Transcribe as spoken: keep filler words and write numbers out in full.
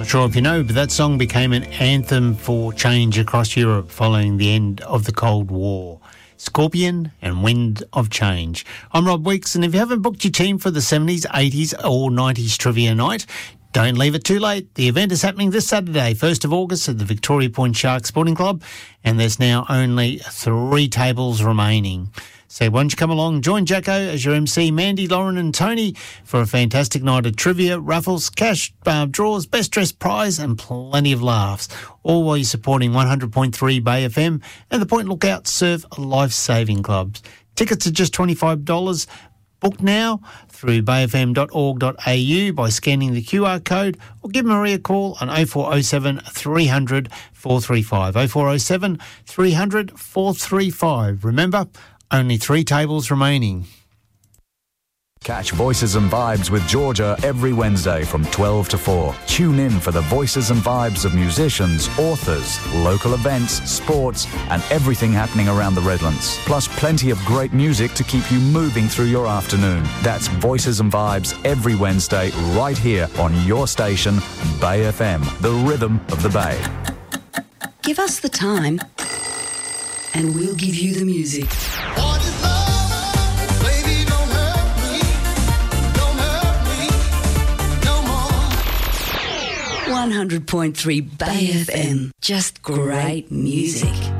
sure if you know, but that song became an anthem for change across Europe following the end of the Cold War. Scorpion and Wind of Change. I'm Rob Weeks, and if you haven't booked your team for the seventies, eighties or nineties trivia night, don't leave it too late. The event is happening this Saturday, first of August, at the Victoria Point Shark Sporting Club, and there's now only three tables remaining. So why don't you come along, join Jacko as your M C, Mandy, Lauren and Tony for a fantastic night of trivia, raffles, cash uh, draws, best dressed prize and plenty of laughs, all while you're supporting one hundred point three Bay F M and the Point Lookout Surf Life Saving Clubs. Tickets are just twenty-five dollars. Book now through bay f m dot org dot a u by scanning the Q R code, or give Marie a call on oh four oh seven, three hundred, four three five. oh four oh seven, three hundred, four three five. Remember, only three tables remaining. Catch Voices and Vibes with Georgia every Wednesday from twelve to four. Tune in for the voices and vibes of musicians, authors, local events, sports, and everything happening around the Redlands. Plus plenty of great music to keep you moving through your afternoon. That's Voices and Vibes every Wednesday right here on your station, Bay F M, the rhythm of the Bay. Give us the time and we'll give you the music. one hundred point three Bay F M. Just great music.